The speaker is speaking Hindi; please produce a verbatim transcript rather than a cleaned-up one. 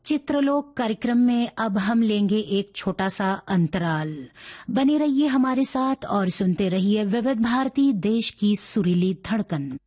चित्रलोक कार्यक्रम में अब हम लेंगे एक छोटा सा अंतराल। बने रहिए हमारे साथ और सुनते रहिए विविध भारती, देश की सुरीली धड़कन।